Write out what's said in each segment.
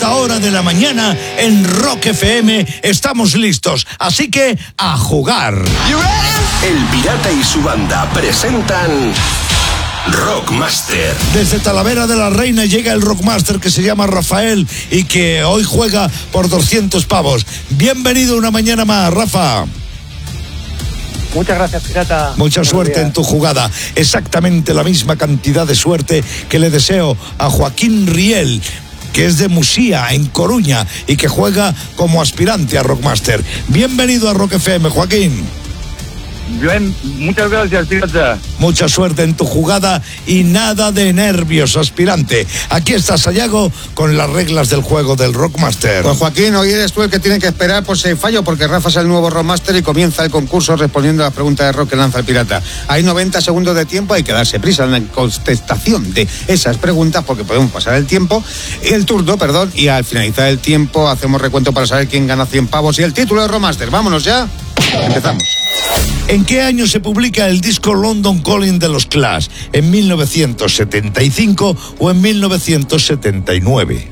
esta hora de la mañana en Rock FM estamos listos, así que a jugar. El Pirata y su banda presentan Rockmaster. Desde Talavera de la Reina llega el Rockmaster que se llama Rafael y que hoy juega por 200 pavos. Bienvenido una mañana más, Rafa. Muchas gracias, Pirata. Mucha suerte en tu jugada. Exactamente la misma cantidad de suerte que le deseo a Joaquín Riel, que es de Musía, en Coruña, y que juega como aspirante a Rockmaster. Bienvenido a Rock FM, Joaquín. Bien, muchas gracias, Pirata. Mucha suerte en tu jugada y nada de nervios, aspirante. Aquí está Sayago con las reglas del juego del Rockmaster. Pues Joaquín, hoy eres tú el que tiene que esperar por ese fallo, porque Rafa es el nuevo Rockmaster y comienza el concurso respondiendo a las preguntas de rock que lanza el Pirata. Hay 90 segundos de tiempo, hay que darse prisa en la contestación de esas preguntas porque podemos pasar el turno, y al finalizar el tiempo hacemos recuento para saber quién gana 100 pavos y el título de Rockmaster. Vámonos ya, empezamos. ¿En qué año se publica el disco London Calling de los Clash? ¿En 1975 o en 1979?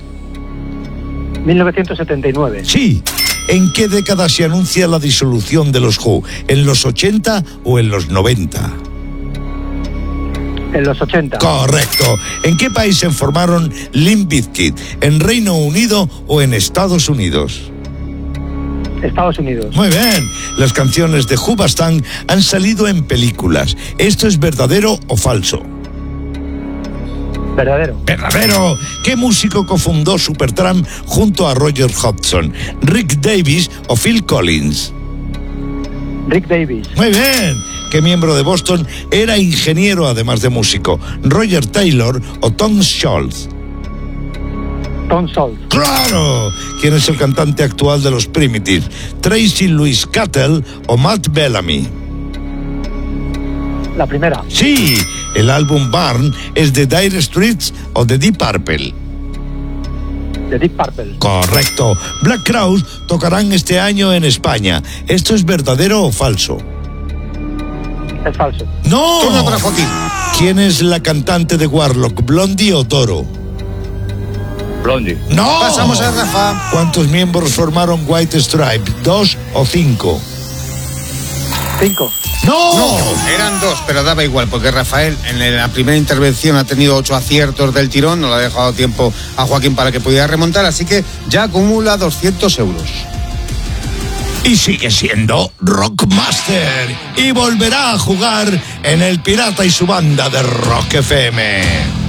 1979. Sí. ¿En qué década se anuncia la disolución de los Who? ¿En los 80 o en los 90? En los 80. Correcto. ¿En qué país se formaron Limp Bizkit? ¿En Reino Unido o en Estados Unidos? Estados Unidos. Muy bien. Las canciones de Hoobastank han salido en películas. ¿Esto es verdadero o falso? Verdadero. ¡Verdadero! ¿Qué músico cofundó Supertramp junto a Roger Hodgson? ¿Rick Davies o Phil Collins? Rick Davies. Muy bien. ¿Qué miembro de Boston era ingeniero además de músico? ¿Roger Taylor o Tom Scholz? Tom Scholz. ¡Claro! ¿Quién es el cantante actual de los Primitive? ¿Tracy Louise Cattle o Matt Bellamy? La primera. Sí. ¿El álbum Burn es de Dire Straits o de Deep Purple? De Deep Purple. Correcto. Black Crowes tocarán este año en España. ¿Esto es verdadero o falso? Es falso. ¡No! Turno para Joaquín. ¿Quién es la cantante de Warlock? ¿Blondie o Toro? Blondie. ¡No! Pasamos a Rafa. ¿Cuántos miembros formaron White Stripe? ¿2 o 5? 5. ¡No! Eran 2, pero daba igual, porque Rafael en la primera intervención ha tenido 8 aciertos del tirón, no le ha dejado tiempo a Joaquín para que pudiera remontar, así que ya acumula 200 euros. Y sigue siendo Rockmaster. Y volverá a jugar en El Pirata y su banda de Rock FM.